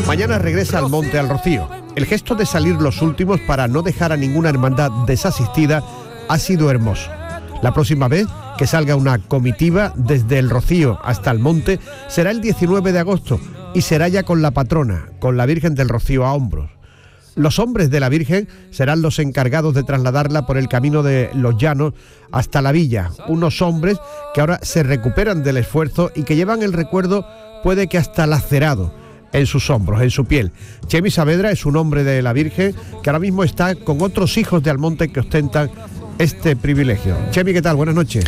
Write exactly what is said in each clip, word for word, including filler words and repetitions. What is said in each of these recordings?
Mañana regresa al Monte al Rocío. El gesto de salir los últimos para no dejar a ninguna hermandad desasistida ha sido hermoso. La próxima vez que salga una comitiva desde el Rocío hasta el Monte será el diecinueve de agosto y será ya con la patrona, con la Virgen del Rocío a hombros. Los hombres de la Virgen serán los encargados de trasladarla por el camino de los llanos hasta la villa. Unos hombres que ahora se recuperan del esfuerzo y que llevan el recuerdo, puede que hasta lacerado, en sus hombros, en su piel. Chemi Saavedra es un hombre de la Virgen que ahora mismo está con otros hijos de Almonte que ostentan este privilegio. Chemi, ¿qué tal? Buenas noches.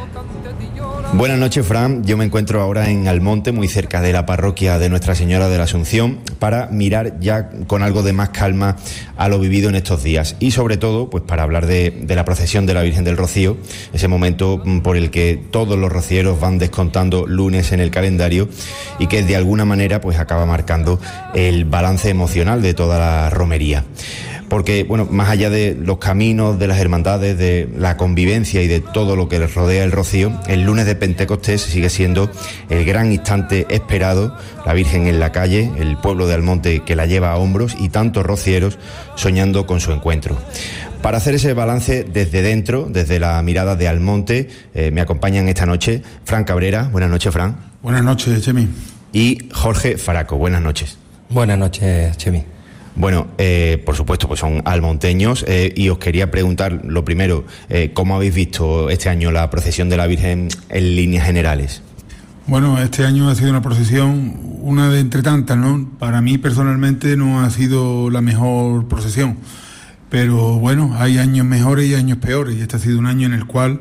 Buenas noches, Fran. Yo me encuentro ahora en Almonte, muy cerca de la parroquia de Nuestra Señora de la Asunción, para mirar ya con algo de más calma a lo vivido en estos días y sobre todo pues para hablar de, de la procesión de la Virgen del Rocío, ese momento por el que todos los rocieros van descontando lunes en el calendario y que de alguna manera pues acaba marcando el balance emocional de toda la romería. Porque, bueno, más allá de los caminos, de las hermandades, de la convivencia y de todo lo que les rodea el Rocío, el lunes de Pentecostés sigue siendo el gran instante esperado, la Virgen en la calle, el pueblo de Almonte que la lleva a hombros y tantos rocieros soñando con su encuentro. Para hacer ese balance desde dentro, desde la mirada de Almonte, eh, me acompañan esta noche Fran Cabrera. Buenas noches, Fran. Buenas noches, Chemi. Y Jorge Faraco. Buenas noches. Buenas noches, Chemi. Bueno, eh, por supuesto, pues son almonteños eh, y os quería preguntar, lo primero, eh, ¿cómo habéis visto este año la procesión de la Virgen en líneas generales? Bueno, este año ha sido una procesión, una de entre tantas, ¿no? Para mí personalmente no ha sido la mejor procesión, pero bueno, hay años mejores y años peores, y este ha sido un año en el cual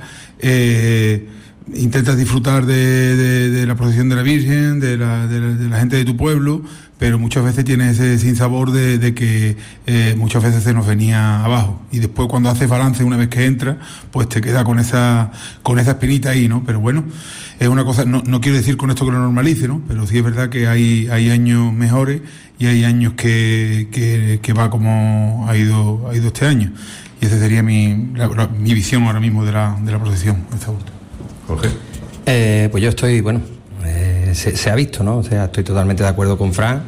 eh, intentas disfrutar de, de, de la procesión de la Virgen, de la, de la, de la gente de tu pueblo, pero muchas veces tienes ese sinsabor de, de que eh, muchas veces se nos venía abajo, y después cuando haces balance una vez que entra, pues te queda con esa con esa espinita ahí, ¿no? Pero bueno, es una cosa, no, no quiero decir con esto que lo normalice, ¿no? Pero sí es verdad que hay, hay años mejores y hay años que, que, que va como ha ido, ha ido este año, y esa sería mi, la, la, mi visión ahora mismo de la, de la procesión. Jorge. Eh, pues yo estoy, bueno, eh, se, se ha visto, ¿no? O sea, estoy totalmente de acuerdo con Fran.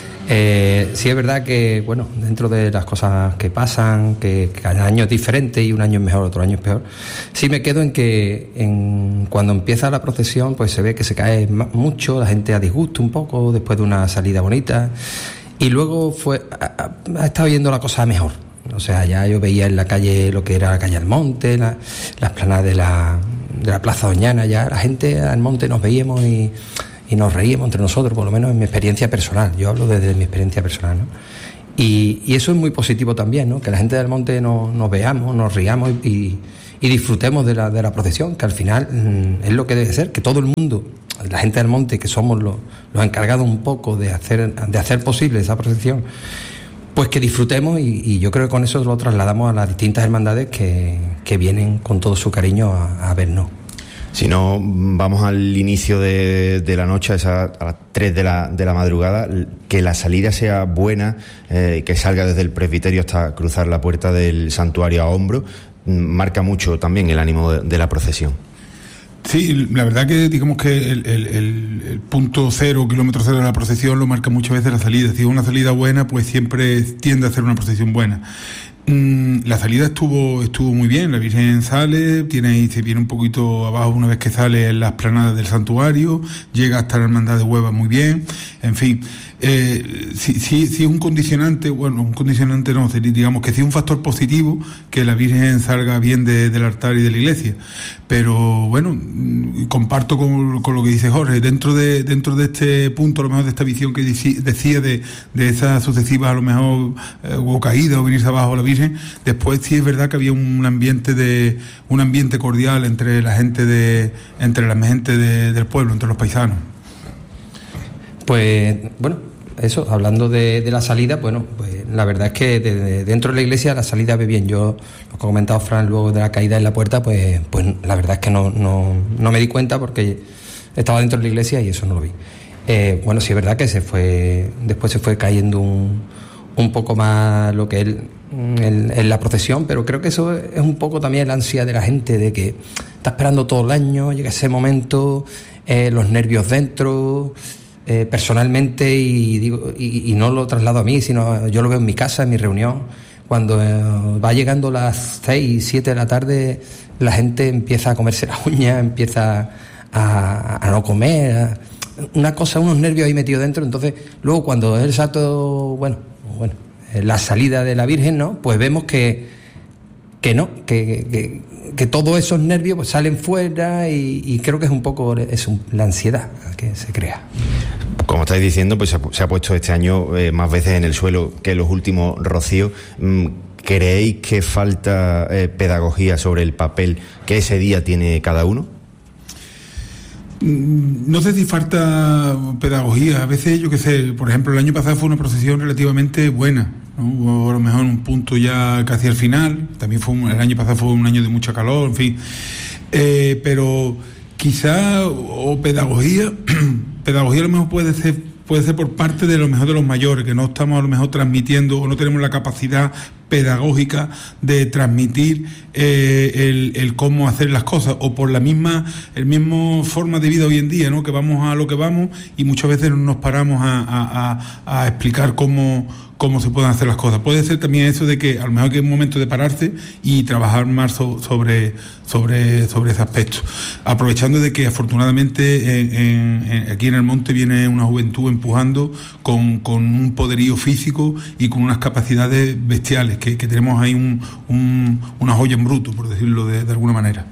Eh, sí es verdad que, bueno, dentro de las cosas que pasan, que, que cada año es diferente y un año es mejor, otro año es peor, sí me quedo en que en, cuando empieza la procesión, pues se ve que se cae mucho, la gente a disgusto un poco después de una salida bonita, y luego fue ha, ha estado yendo la cosa mejor. O sea, ya yo veía en la calle lo que era la calle Almonte, la, las planas de la, de la Plaza Doñana, ya la gente al monte nos veíamos y, y nos reíamos entre nosotros, por lo menos en mi experiencia personal. Yo hablo desde mi experiencia personal, ¿no? Y, y eso es muy positivo también, ¿no? Que la gente del monte nos, nos veamos, nos riamos y, y disfrutemos de la, de la procesión, que al final mmm, es lo que debe ser, que todo el mundo, la gente del monte, que somos los, los encargados un poco de hacer, de hacer posible esa procesión, pues que disfrutemos, y, y yo creo que con eso lo trasladamos a las distintas hermandades que, que vienen con todo su cariño a, a vernos. Si no, vamos al inicio de, de la noche, a, esa, a las tres de la, de la madrugada, que la salida sea buena, eh, que salga desde el presbiterio hasta cruzar la puerta del santuario a hombro, marca mucho también el ánimo de, de la procesión. Sí, la verdad que digamos que el, el, el, el punto cero, kilómetro cero de la procesión lo marca muchas veces la salida. Si es una salida buena, pues siempre tiende a ser una procesión buena. Mm, la salida estuvo estuvo muy bien, la Virgen sale, tiene y se viene un poquito abajo una vez que sale en las planadas del santuario, llega hasta la hermandad de Hueva muy bien, en fin. Eh, si, si, si es un condicionante, bueno, un condicionante no, digamos que sí es un factor positivo que la Virgen salga bien de, del altar y de la iglesia, pero bueno, comparto con, con lo que dice Jorge, dentro de dentro de este punto, a lo mejor de esta visión que decía de, de esas sucesivas, a lo mejor eh, o caídas o venirse abajo a la Virgen, después sí es verdad que había un ambiente de un ambiente cordial entre la gente de entre la gente de, del pueblo, entre los paisanos. Pues bueno, eso, hablando de, de la salida, bueno, pues la verdad es que de, de, dentro de la iglesia la salida ve bien. Yo, lo que ha comentado Fran luego de la caída en la puerta, pues, pues la verdad es que no, no, no me di cuenta porque estaba dentro de la iglesia y eso no lo vi. Eh, bueno, sí es verdad que se fue, después se fue cayendo un, un poco más lo que es en, en la procesión, pero creo que eso es un poco también la ansia de la gente, de que está esperando todo el año, llega ese momento, eh, los nervios dentro. eh, personalmente y, digo, y, y no lo traslado a mí, sino yo lo veo en mi casa, en mi reunión. Cuando eh, va llegando las seis, siete de la tarde, la gente empieza a comerse las uñas, empieza a, a no comer, a, una cosa, unos nervios ahí metidos dentro. Entonces, luego cuando es el santo, bueno, bueno, la salida de la Virgen, ¿no? Pues vemos que, que no, que, que, que todos esos nervios pues salen fuera y, y creo que es un poco es un, la ansiedad que se crea. Como estáis diciendo, pues se ha puesto este año eh, más veces en el suelo que los últimos rocíos. ¿Creéis que falta eh, pedagogía sobre el papel que ese día tiene cada uno? No sé si falta pedagogía. A veces, yo qué sé, por ejemplo, el año pasado fue una procesión relativamente buena, ¿no? Hubo a lo mejor un punto ya casi al final. También fue un, el año pasado fue un año de mucho calor, en fin. Eh, pero quizá, o pedagogía, pedagogía a lo mejor puede ser, puede ser por parte de lo mejor de los mayores, que no estamos a lo mejor transmitiendo o no tenemos la capacidad pedagógica de transmitir eh, el, el cómo hacer las cosas, o por la misma el mismo forma de vida hoy en día, ¿no? Que vamos a lo que vamos y muchas veces no nos paramos a, a, a, a explicar cómo cómo se pueden hacer las cosas. Puede ser también eso de que a lo mejor que es un momento de pararse y trabajar más so, sobre, sobre, sobre ese aspecto. Aprovechando de que afortunadamente en, en, en, aquí en el monte viene una juventud empujando con, con un poderío físico y con unas capacidades bestiales, que, que tenemos ahí un, un, una joya en bruto, por decirlo de, de alguna manera.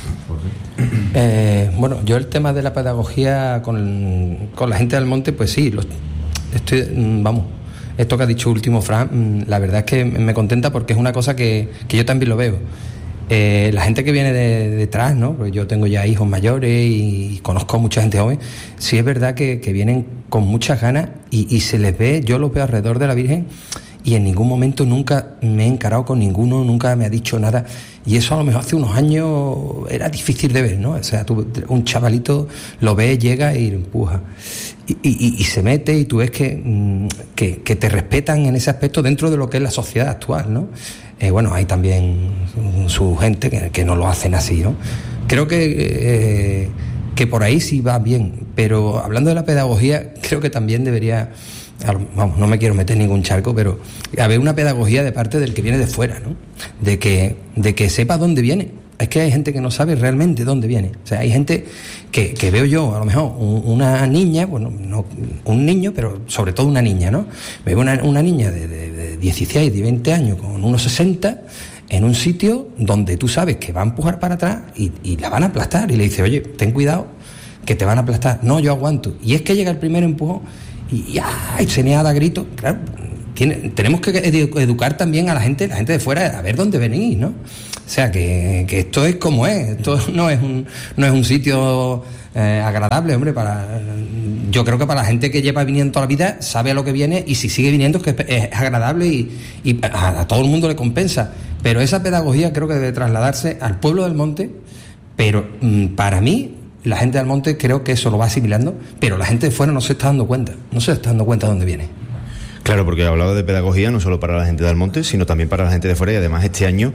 Eh, bueno, yo el tema de la pedagogía con, con la gente del monte, pues sí, lo, estoy, vamos, esto que ha dicho último Fran, la verdad es que me contenta porque es una cosa que, que yo también lo veo. Eh, la gente que viene de, detrás, ¿no? Pues yo tengo ya hijos mayores y, y conozco a mucha gente joven. Sí es verdad que, que vienen con muchas ganas y, y se les ve, yo los veo alrededor de la Virgen y en ningún momento nunca me he encarado con ninguno, nunca me ha dicho nada. Y eso a lo mejor hace unos años era difícil de ver, ¿no? O sea, tú, un chavalito lo ves, llega y lo empuja. Y, y, y se mete y tú ves que, que, que te respetan en ese aspecto dentro de lo que es la sociedad actual, ¿no? Eh, bueno, hay también su gente que, que no lo hacen así, ¿no? Creo que, eh, que por ahí sí va bien, pero hablando de la pedagogía, creo que también debería... Vamos, no me quiero meter en ningún charco, pero haber una pedagogía de parte del que viene de fuera, ¿no? De que, de que sepa dónde viene. Es que hay gente que no sabe realmente dónde viene. O sea, hay gente que, que veo yo, a lo mejor, un, una niña, bueno, no un niño, pero sobre todo una niña, ¿no? Veo una, una niña de, de, de dieciséis, de veinte años, con unos sesenta, en un sitio donde tú sabes que va a empujar para atrás y, y la van a aplastar. Y le dice, oye, ten cuidado, que te van a aplastar. No, yo aguanto. Y es que llega el primer empujón y ¡ay! Se me ha dado grito. Claro, tiene, tenemos que edu- educar también a la gente, la gente de fuera, a ver dónde venís, ¿no? O sea, que, que esto es como es, esto no es un, no es un sitio eh, agradable, hombre, para yo creo que para la gente que lleva viniendo toda la vida, sabe a lo que viene y si sigue viniendo es que es, es agradable y, y a, a todo el mundo le compensa. Pero esa pedagogía creo que debe trasladarse al pueblo del monte, pero mm, para mí, la gente del monte creo que eso lo va asimilando, pero la gente de fuera no se está dando cuenta, no se está dando cuenta de dónde viene. Claro, porque he hablado de pedagogía no solo para la gente del monte, sino también para la gente de fuera, y además este año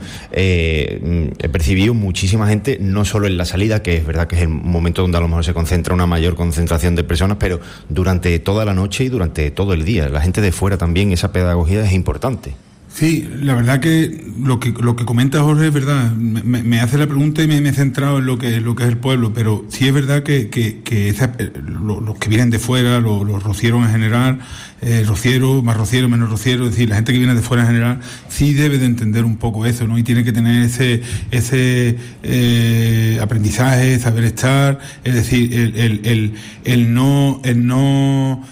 eh, he percibido muchísima gente, no solo en la salida, que es verdad que es el momento donde a lo mejor se concentra una mayor concentración de personas, pero durante toda la noche y durante todo el día. La gente de fuera también, esa pedagogía es importante. Sí, la verdad que lo que lo que comenta Jorge es verdad. Me, me hace la pregunta y me, me he centrado en lo que lo que es el pueblo, pero sí es verdad que, que, que esa, lo, los que vienen de fuera, los, los rocieros en general, eh, rocieros, más rocieros, menos rocieros, es decir, la gente que viene de fuera en general sí debe de entender un poco eso, ¿no? Y tiene que tener ese ese eh, aprendizaje, saber estar, es decir, el, el, el, el no el no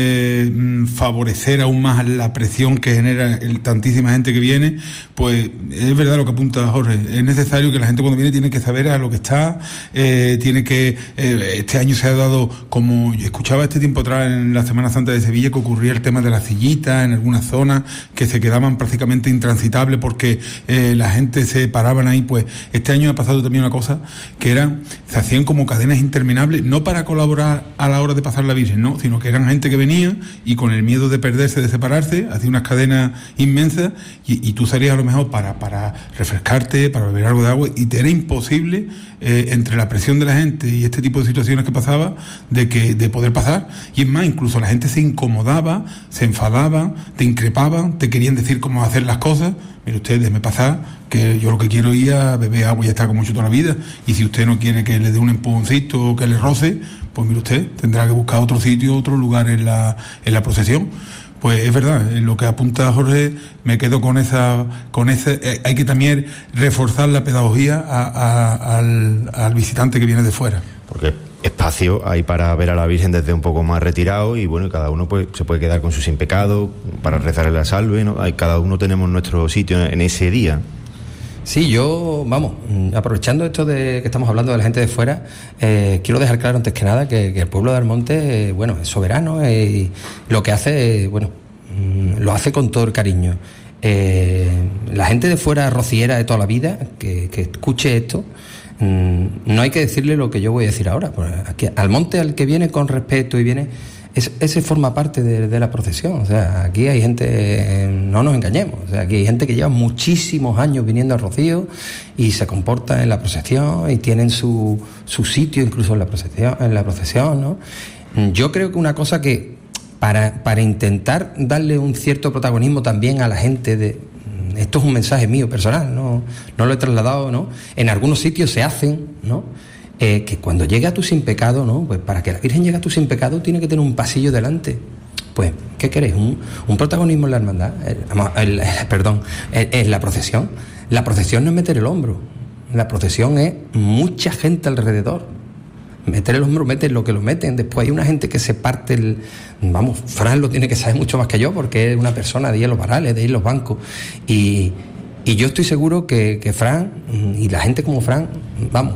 eh, favorecer aún más la presión que genera el tantísimo gente que viene, pues es verdad lo que apunta Jorge, es necesario que la gente cuando viene tiene que saber a lo que está, eh, tiene que, eh, este año se ha dado, como yo escuchaba este tiempo atrás en la Semana Santa de Sevilla, que ocurría el tema de las sillitas en algunas zonas que se quedaban prácticamente intransitables porque eh, la gente se paraban ahí, pues este año ha pasado también una cosa, que eran, se hacían como cadenas interminables, no para colaborar a la hora de pasar la Virgen, no, sino que eran gente que venía y con el miedo de perderse, de separarse, hacía unas cadenas inmensas ceniza y, y tú salías a lo mejor para, para refrescarte, para beber algo de agua, y te era imposible, eh, entre la presión de la gente y este tipo de situaciones que pasaba, de que de poder pasar. Y es más, incluso la gente se incomodaba, se enfadaba, te increpaban, te querían decir cómo hacer las cosas. Mire usted, déjeme pasar, que yo lo que quiero ir a beber agua y estar como mucho toda la vida, y si usted no quiere que le dé un empujoncito o que le roce, pues mire usted, tendrá que buscar otro sitio, otro lugar en la, en la procesión. Pues es verdad, en lo que apunta Jorge, me quedo con esa, con ese, eh, hay que también reforzar la pedagogía a, a, al, al visitante que viene de fuera. Porque espacio hay para ver a la Virgen desde un poco más retirado, y bueno, cada uno pues se puede quedar con su sin pecado para rezar la salve, ¿no? Hay, cada uno tenemos nuestro sitio en ese día. Sí, yo, vamos, aprovechando esto de que estamos hablando de la gente de fuera, eh, quiero dejar claro antes que nada que, que el pueblo de Almonte, eh, bueno, es soberano, eh, y lo que hace, eh, bueno, lo hace con todo el cariño. Eh, la gente de fuera, rociera de toda la vida, que, que escuche esto, mm, no hay que decirle lo que yo voy a decir ahora. Aquí, Almonte, al que viene con respeto y viene... Es, ese forma parte de, de la procesión. O sea, aquí hay gente, eh, no nos engañemos, o sea, aquí hay gente que lleva muchísimos años viniendo al Rocío y se comporta en la procesión y tienen su, su sitio incluso en la procesión, en la procesión, ¿no? Yo creo que una cosa que para, para intentar darle un cierto protagonismo también a la gente de... Esto es un mensaje mío personal, no, no lo he trasladado, ¿no? En algunos sitios se hacen, ¿no? Eh, que cuando llegue a tu sin pecado, ¿no? Pues para que la Virgen llegue a tu sin pecado tiene que tener un pasillo delante. Pues, ¿qué queréis? Un, un protagonismo en la hermandad, el, el, el, perdón, en la procesión. La procesión no es meter el hombro, la procesión es mucha gente alrededor. Meter el hombro, meten lo que lo meten. Después hay una gente que se parte el... Vamos, Fran lo tiene que saber mucho más que yo, porque es una persona de ir a los varales, de ir a los bancos. Y, y yo estoy seguro que, que Fran, y la gente como Fran, vamos...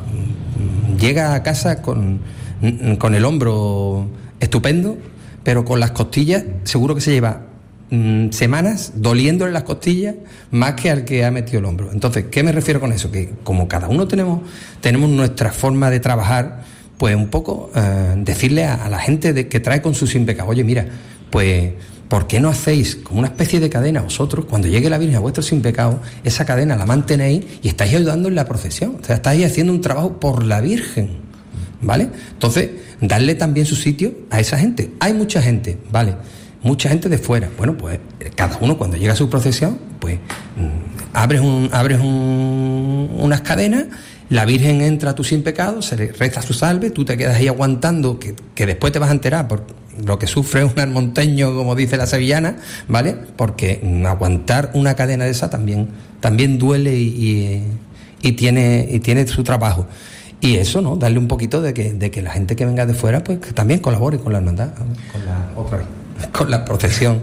llega a casa con, con el hombro estupendo, pero con las costillas seguro que se lleva mmm, semanas doliéndole las costillas más que al que ha metido el hombro. Entonces, ¿qué me refiero con eso? Que como cada uno tenemos, tenemos nuestra forma de trabajar, pues un poco eh, decirle a, a la gente de, que trae con su sin pecado, oye, mira, pues... ¿por qué no hacéis como una especie de cadena vosotros, cuando llegue la Virgen a vuestro sin pecado, esa cadena la mantenéis y estáis ayudando en la procesión? O sea, estáis haciendo un trabajo por la Virgen, ¿vale? Entonces, darle también su sitio a esa gente. Hay mucha gente, ¿vale? Mucha gente de fuera. Bueno, pues cada uno cuando llega a su procesión, pues abres, un, abres un, unas cadenas, la Virgen entra a tu sin pecado, se le reza su salve, tú te quedas ahí aguantando, que, que después te vas a enterar por lo que sufre un almonteño, como dice la sevillana, ¿vale? Porque aguantar una cadena de esa también, también duele y, y, y, tiene, y tiene su trabajo. Y eso, ¿no? Darle un poquito de que, de que la gente que venga de fuera, pues que también colabore con la hermandad, con la, otra vez, con la procesión.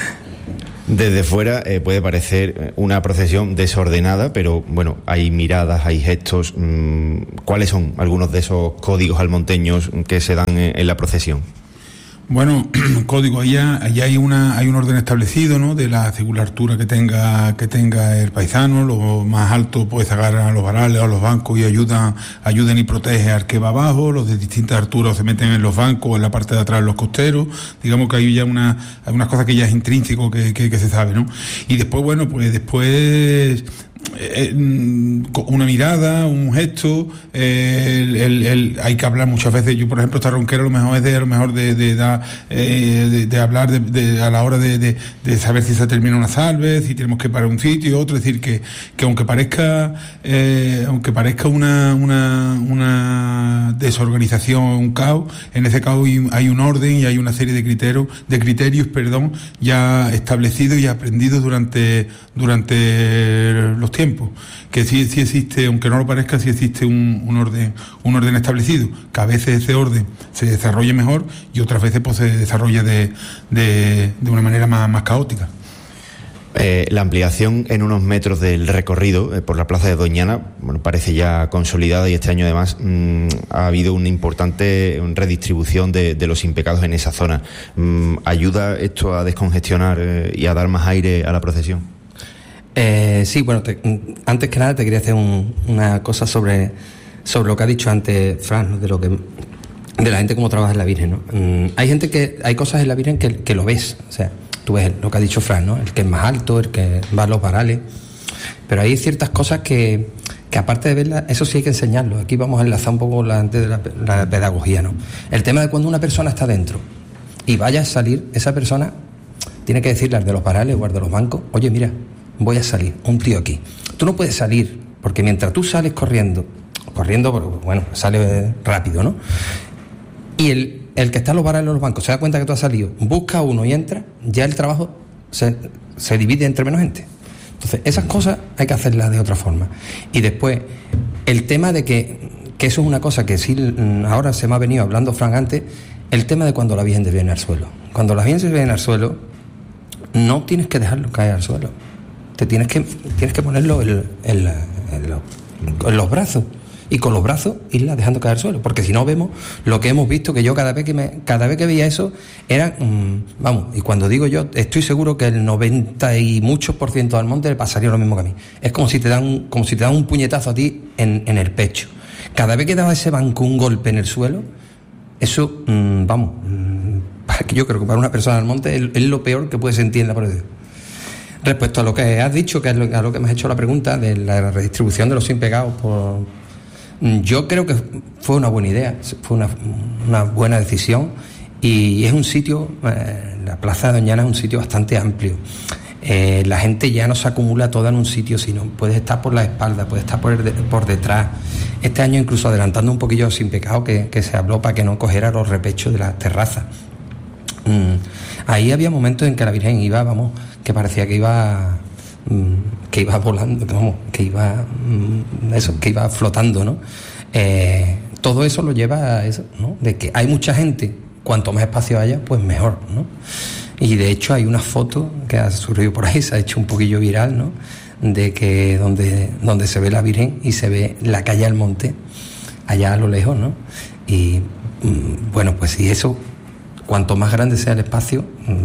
Desde fuera eh, puede parecer una procesión desordenada, pero bueno, hay miradas, hay gestos. Mmm, ¿Cuáles son algunos de esos códigos almonteños que se dan en, en la procesión? Bueno, código, allá, allá hay una hay un orden establecido, ¿no? De la según la altura que tenga que tenga el paisano, lo más alto pues agarran a los varales o a los bancos y ayudan ayudan y protegen al que va abajo. Los de distintas alturas se meten en los bancos o en la parte de atrás en los costeros. Digamos que hay ya una hay unas cosas que ya es intrínseco que, que, que se sabe, ¿no? Y después, bueno, pues después Eh, una mirada, un gesto, eh, el, el, el, hay que hablar muchas veces. Yo, por ejemplo, esta ronquera a lo mejor es de, a lo mejor de, de, de, eh, de, de hablar de, de, a la hora de, de, de saber si se termina una salve, si tenemos que parar un sitio y otro. Es decir, que, que aunque parezca eh, aunque parezca una, una, una desorganización, un caos, en ese caos hay, hay un orden y hay una serie de criterios, de criterios, perdón, ya establecidos y aprendidos durante, durante los tiempos, que sí, sí existe, aunque no lo parezca, sí existe un, un orden un orden establecido, que a veces ese orden se desarrolla mejor y otras veces pues se desarrolla de, de, de una manera más, más caótica. Eh, la ampliación en unos metros del recorrido eh, por la plaza de Doñana, bueno, parece ya consolidada, y este año además mmm, ha habido una importante redistribución de, de los impecados en esa zona. Mm, ¿Ayuda esto a descongestionar eh, y a dar más aire a la procesión? Eh, sí, bueno, te, antes que nada te quería hacer un, una cosa sobre, sobre lo que ha dicho antes Fran, ¿no? de lo que de la gente cómo trabaja en la Virgen, ¿no? Mm, hay gente que hay cosas en la Virgen que, que lo ves, o sea, tú ves lo que ha dicho Fran, ¿no? El que es más alto, el que va a los varales, pero hay ciertas cosas que, que aparte de verlas, eso sí hay que enseñarlo. Aquí vamos a enlazar un poco la, de la, la pedagogía, ¿no? El tema de cuando una persona está dentro y vaya a salir, esa persona tiene que decirle al de los varales o al de los bancos, oye, mira, voy a salir, un tío aquí. Tú no puedes salir, porque mientras tú sales corriendo, corriendo, bueno, sale rápido, ¿no? Y el, el que está en los varales o los bancos se da cuenta que tú has salido, busca uno y entra, ya el trabajo se, se divide entre menos gente. Entonces, esas cosas hay que hacerlas de otra forma. Y después, el tema de que, que eso es una cosa que sí, ahora se me ha venido hablando Fran antes, el tema de cuando la Virgen te viene al suelo. Cuando la Virgen se viene al suelo, no tienes que dejarlo caer al suelo. Te tienes que, tienes que ponerlo en, en, en, los, en los brazos. Y con los brazos irla dejando caer al suelo, porque si no vemos lo que hemos visto, que yo cada vez que me, cada vez que veía eso era, mmm, vamos, y cuando digo yo, estoy seguro que el noventa y muchos por ciento del monte le pasaría lo mismo que a mí. Es como si te dan, como si te dan un puñetazo a ti en, en el pecho. Cada vez que daba ese banco un golpe en el suelo, eso, mmm, vamos, mmm, yo creo que para una persona del monte es, es lo peor que puede sentir en la pared. Respecto a lo que has dicho, que es lo, a lo que me has hecho la pregunta de la redistribución de los sin pegados por... Yo creo que fue una buena idea, fue una, una buena decisión, y es un sitio, eh, la Plaza de Doñana es un sitio bastante amplio. Eh, la gente ya no se acumula toda en un sitio, sino puede estar por la espalda, puede estar por, el, por detrás. Este año incluso adelantando un poquillo Sin Pecado, que, que se habló para que no cogiera los repechos de las terrazas. Mm, ahí había momentos en que la Virgen iba, vamos, que parecía que iba... que iba volando, vamos, que iba eso, que iba flotando, ¿no? Eh, todo eso lo lleva a eso, ¿no? De que hay mucha gente, cuanto más espacio haya, pues mejor, ¿no? Y de hecho hay una foto que ha surgido por ahí, se ha hecho un poquillo viral, ¿no? De que donde, donde se ve la Virgen y se ve la calle del monte, allá a lo lejos, ¿no? Y bueno, pues si eso, cuanto más grande sea el espacio,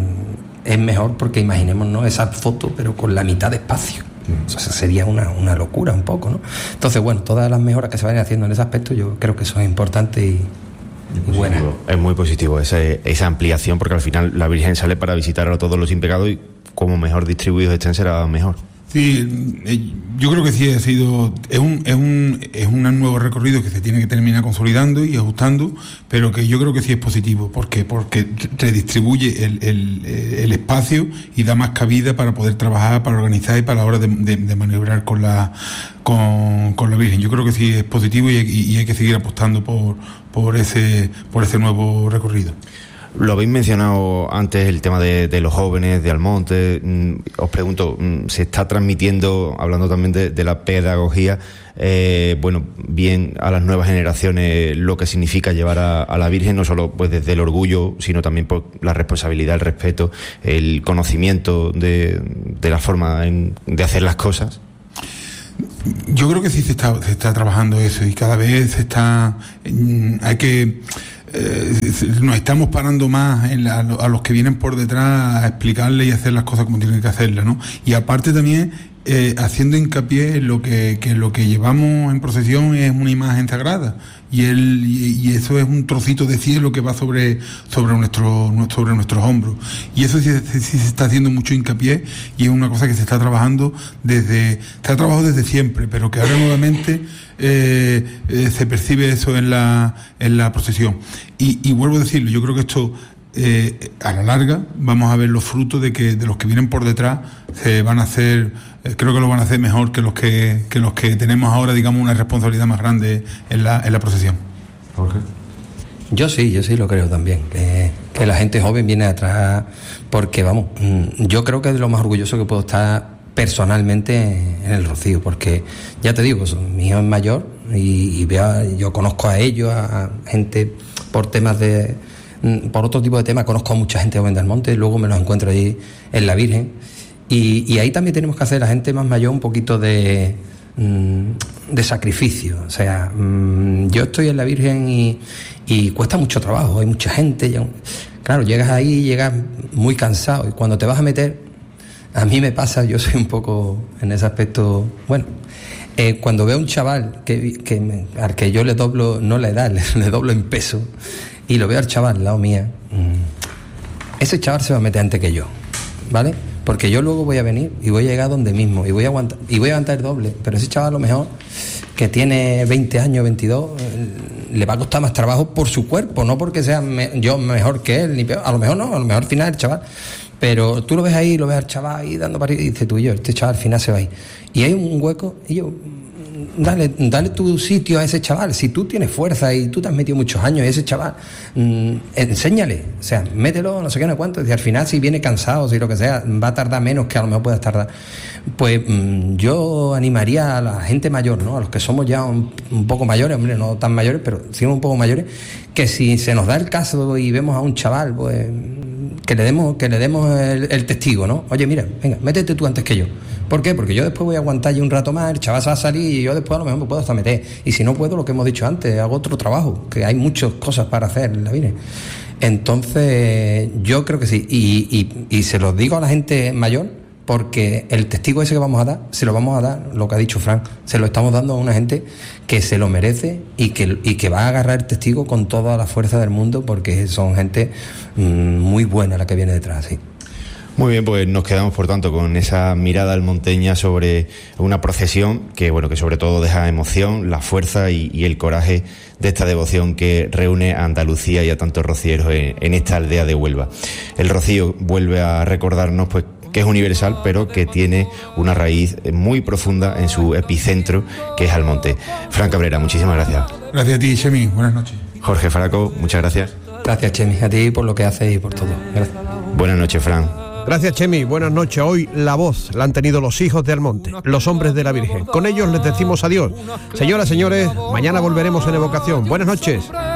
es mejor, porque imaginemos, ¿no?, esa foto pero con la mitad de espacio. O sea, sería una, una locura un poco, ¿no? Entonces, bueno, todas las mejoras que se vayan haciendo en ese aspecto, yo creo que son importantes y, y buenas. Es muy positivo esa, esa ampliación, porque al final la Virgen sale para visitar a todos los sin pecado, y como mejor distribuidos estén será mejor. Sí, yo creo que sí ha sido, es un, es un, es un nuevo recorrido que se tiene que terminar consolidando y ajustando, pero que yo creo que sí es positivo, porque porque redistribuye el, el, el espacio y da más cabida para poder trabajar, para organizar y para la hora de, de, de maniobrar con la con, con la Virgen. Yo creo que sí es positivo y, y hay que seguir apostando por, por ese, por ese nuevo recorrido. Lo habéis mencionado antes, el tema de, de los jóvenes, de Almonte. Mm, os pregunto, mm, ¿se está transmitiendo, hablando también de, de la pedagogía, eh, bueno, bien a las nuevas generaciones lo que significa llevar a, a la Virgen, no solo pues desde el orgullo, sino también por la responsabilidad, el respeto, el conocimiento de, de la forma en, de hacer las cosas? Yo creo que sí se está, se está trabajando eso, y cada vez se está, hay que... Eh, nos estamos parando más en la, a los que vienen por detrás a explicarles y hacer las cosas como tienen que hacerlas, ¿no? Y aparte también eh, haciendo hincapié en lo que, que lo que llevamos en procesión es una imagen sagrada, y el y, y eso es un trocito de cielo que va sobre sobre nuestro sobre nuestros hombros, y eso sí, sí, sí se está haciendo mucho hincapié, y es una cosa que se está trabajando desde se ha trabajado desde siempre, pero que ahora nuevamente eh, eh, se percibe eso en la en la procesión. Y, y vuelvo a decirlo, yo creo que esto eh, a la larga vamos a ver los frutos de que de los que vienen por detrás se van a hacer, eh, creo que lo van a hacer mejor que los que que los que tenemos ahora, digamos, una responsabilidad más grande en la en la procesión. Jorge. Yo sí, yo sí lo creo también, que, que la gente joven viene atrás, porque vamos, yo creo que es de lo más orgulloso que puedo estar personalmente en el Rocío, porque ya te digo, mi hijo es mayor y, y vea, yo conozco a ellos, a, a gente por temas de, por otro tipo de temas, conozco a mucha gente joven del monte, luego me los encuentro allí en la Virgen, y, y ahí también tenemos que hacer, la gente más mayor, un poquito de, de sacrificio. O sea, yo estoy en la Virgen y, y cuesta mucho trabajo, hay mucha gente, ya, claro, llegas ahí, llegas muy cansado, y cuando te vas a meter, a mí me pasa, yo soy un poco en ese aspecto, bueno, eh, cuando veo a un chaval que, que me, al que yo le doblo, no la edad, le, le doblo en peso, y lo veo al chaval al lado mía, mmm, ese chaval se va a meter antes que yo. ¿vale? Porque yo luego voy a venir y voy a llegar donde mismo y voy a aguantar, y voy a aguantar el doble, pero ese chaval a lo mejor que tiene veinte años, veintidós, le va a costar más trabajo por su cuerpo, no porque sea me, yo mejor que él, ni peor, a lo mejor no, a lo mejor al final el chaval, pero tú lo ves ahí, lo ves al chaval ahí dando para y dices tú y yo, este chaval al final se va ahí. Y hay un hueco y yo... Dale, dale tu sitio a ese chaval. Si tú tienes fuerza y tú te has metido muchos años y ese chaval, mmm, enséñale, o sea, mételo, no sé qué, no sé cuánto. Y al final, si viene cansado, si lo que sea, va a tardar menos que a lo mejor puedas tardar. Pues mmm, yo animaría a la gente mayor, ¿no? A los que somos ya un, un poco mayores, hombre, no tan mayores, pero sí un poco mayores, que si se nos da el caso y vemos a un chaval, pues que le demos, que le demos el, el testigo, ¿no? Oye, mira, venga, métete tú antes que yo. ¿Por qué? Porque yo después voy a aguantar ya un rato más, el chaval se va a salir y yo después a lo mejor me puedo hasta meter. Y si no puedo, lo que hemos dicho antes, hago otro trabajo, que hay muchas cosas para hacer en la vida. Entonces, yo creo que sí. Y, y, y se lo digo a la gente mayor, porque el testigo ese que vamos a dar, se lo vamos a dar, lo que ha dicho Fran, se lo estamos dando a una gente que se lo merece y que, y que va a agarrar el testigo con toda la fuerza del mundo, porque son gente mmm, muy buena la que viene detrás, sí. Muy bien, pues nos quedamos por tanto con esa mirada almonteña sobre una procesión que, bueno, que sobre todo deja emoción, la fuerza y, y el coraje de esta devoción que reúne a Andalucía y a tantos rocieros en, en esta aldea de Huelva. El rocío vuelve a recordarnos, pues, que es universal, pero que tiene una raíz muy profunda en su epicentro, que es Almonte. Fran Cabrera, muchísimas gracias. Gracias a ti, Chemi. Buenas noches. Jorge Faraco, muchas gracias. Gracias, Chemi, a ti por lo que haces y por todo. Gracias. Buenas noches, Fran. Gracias, Chemi. Buenas noches. Hoy la voz la han tenido los hijos de Almonte, los hombres de la Virgen. Con ellos les decimos adiós. Señoras, señores, mañana volveremos en Evocación. Buenas noches.